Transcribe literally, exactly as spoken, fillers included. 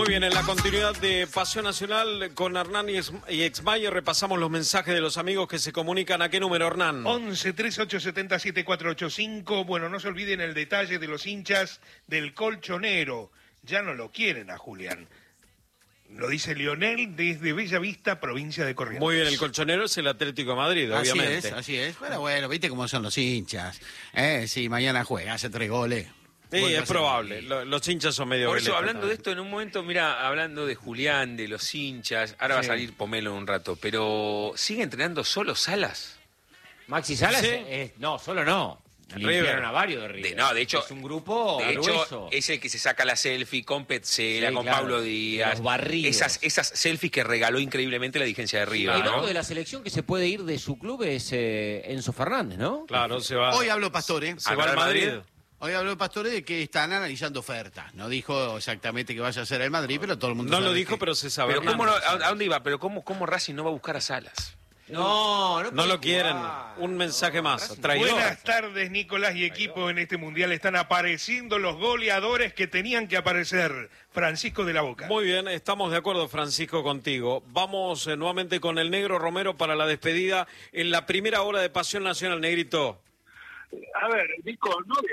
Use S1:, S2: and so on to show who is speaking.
S1: bien, en la continuidad de Pasión Nacional con Hernán y Exmayer repasamos los mensajes de los amigos que se comunican. ¿A qué número, Hernán?
S2: once, treinta y ocho, setenta, setenta y cuatro ochenta y cinco. Bueno, no se olviden el detalle de los hinchas del Colchonero. Ya no lo quieren a Julián. Lo dice Lionel desde Bellavista, provincia de Corrientes.
S1: Muy bien, el Colchonero es el Atlético de Madrid,
S3: así
S1: obviamente.
S3: Es, así es. Pero bueno, viste cómo son los hinchas. Eh, si mañana juega, hace tres goles.
S1: Sí, es probable. Lo, los hinchas son medio...
S4: Por eso,
S1: veletas
S4: hablando
S1: también.
S4: de esto, en un momento, mira, hablando de Julián, de los hinchas, ahora va a
S3: Sí.
S4: salir Pomelo en un rato, pero ¿sigue entrenando solo Salas?
S5: Maxi Salas,
S1: Sí.
S5: eh, no, solo no.
S1: River.
S5: Limpiaron a varios de River.
S4: De- no, de hecho-
S5: es un grupo
S4: De hecho,
S5: grueso.
S4: es el que se saca la selfie con Petzela,
S5: Sí,
S4: con
S5: claro.
S4: Pablo Díaz.
S5: Los barridos.
S4: Esas, esas selfies que regaló increíblemente la dirigencia de
S5: Y
S4: River,
S5: el
S4: ¿no?
S5: único de la selección que se puede ir de su club es eh, Enzo Fernández, ¿no?
S1: Claro, se va...
S3: Hoy habló Pastore.
S1: se va al Madrid.
S3: Hoy habló Pastore de que están analizando ofertas. No dijo exactamente que vaya a ser el Madrid, pero todo el mundo
S1: No
S3: sabe
S1: lo dijo,
S3: que-
S1: pero se sabe.
S4: Pero
S1: Hernán.
S4: ¿cómo no- a, a dónde iba? Pero ¿cómo, cómo Racing no va a buscar a Salas?
S5: No, no,
S1: No lo
S5: puede
S1: quieren.
S5: jugar.
S1: Un mensaje más.
S5: Racing-
S1: Traidor.
S2: Buenas tardes, Nicolás y equipo. En este mundial están apareciendo los goleadores que tenían que aparecer. Francisco de la Boca.
S1: Muy bien, estamos de acuerdo, Francisco, contigo. Vamos eh, nuevamente con el Negro Romero para la despedida en la primera hora de Pasión Nacional, Negrito.
S6: A ver, Nico, no